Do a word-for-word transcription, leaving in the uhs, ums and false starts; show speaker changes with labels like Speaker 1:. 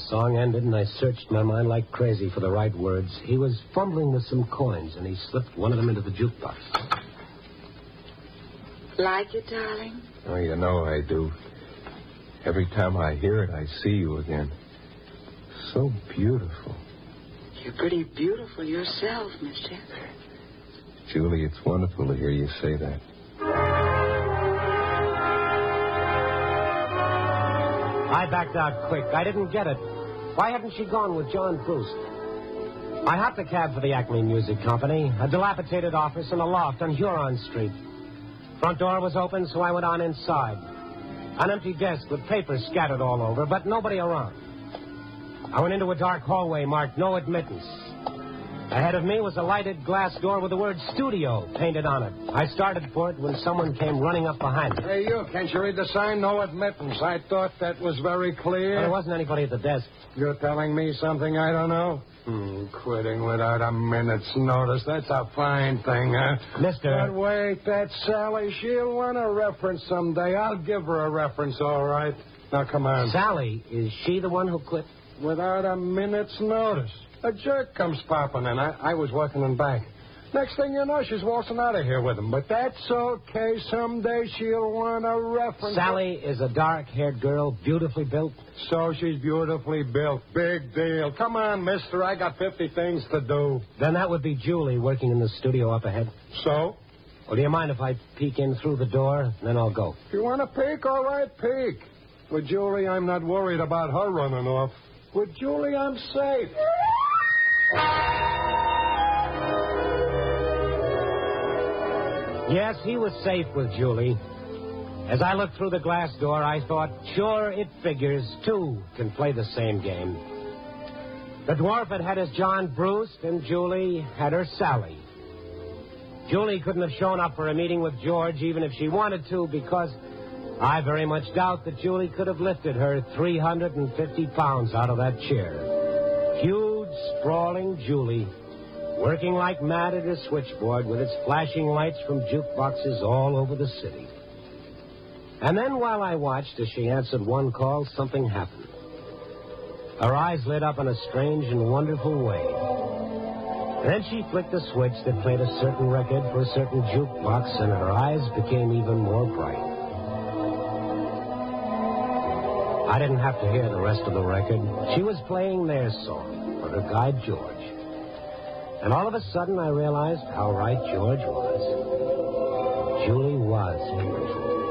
Speaker 1: song ended, and I searched my mind like crazy for the right words. He was fumbling with some coins, and he slipped one of them into the jukebox.
Speaker 2: Like it, darling?
Speaker 3: Oh, you know I do. Every time I hear it, I see you again. So beautiful.
Speaker 2: You're pretty beautiful yourself, mister.
Speaker 3: Julie, it's wonderful to hear you say that.
Speaker 1: I backed out quick. I didn't get it. Why hadn't she gone with John Bruce? I hopped a cab for the Acme Music Company, a dilapidated office in a loft on Huron Street. Front door was open, so I went on inside. An empty desk with papers scattered all over, but nobody around. I went into a dark hallway marked no admittance. Ahead of me was a lighted glass door with the word studio painted on it. I started for it when someone came running up behind me.
Speaker 4: Hey, you, can't you read the sign? No admittance. I thought that was very clear.
Speaker 1: But there wasn't anybody at the desk.
Speaker 4: You're telling me something I don't know? Hmm, quitting without a minute's notice. That's a fine thing, huh?
Speaker 1: Mister.
Speaker 4: But wait, that's Sally. She'll want a reference someday. I'll give her a reference, all right. Now, come on.
Speaker 1: Sally, is she the one who quit?
Speaker 4: Without a minute's notice. A jerk comes popping in. I, I was working in back. Next thing you know, she's waltzing out of here with him. But that's okay. Someday she'll want a reference.
Speaker 1: Sally is a dark-haired girl, beautifully built.
Speaker 4: So she's beautifully built. Big deal. Come on, mister. I got fifty things to do.
Speaker 1: Then that would be Julie working in the studio up ahead.
Speaker 4: So?
Speaker 1: Well, do you mind if I peek in through the door, and then I'll go?
Speaker 4: If you want to peek, all right, peek. With Julie, I'm not worried about her running off. With Julie, I'm safe.
Speaker 1: Yes, he was safe with Julie. As I looked through the glass door, I thought, sure, it figures. Two can play the same game. The dwarf had had his John Bruce, and Julie had her Sally. Julie couldn't have shown up for a meeting with George even if she wanted to, because I very much doubt that Julie could have lifted her three hundred fifty pounds out of that chair. Huge, sprawling Julie, working like mad at her switchboard with its flashing lights from jukeboxes all over the city. And then while I watched as she answered one call, something happened. Her eyes lit up in a strange and wonderful way. Then she flicked a switch that played a certain record for a certain jukebox, and her eyes became even more bright. I didn't have to hear the rest of the record. She was playing their song for her guide, George. And all of a sudden, I realized how right George was. Julie was beautiful.